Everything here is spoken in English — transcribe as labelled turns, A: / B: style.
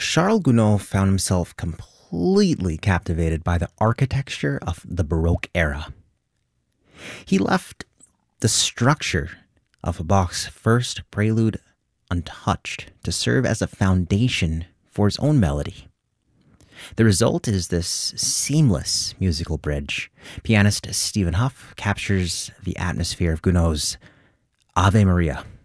A: Charles Gounod found himself completely captivated by the architecture of the Baroque era. He left the structure of Bach's first prelude untouched to serve as a foundation for his own melody. The result is this seamless musical bridge. Pianist Stephen Hough captures the atmosphere of Gounod's Ave Maria.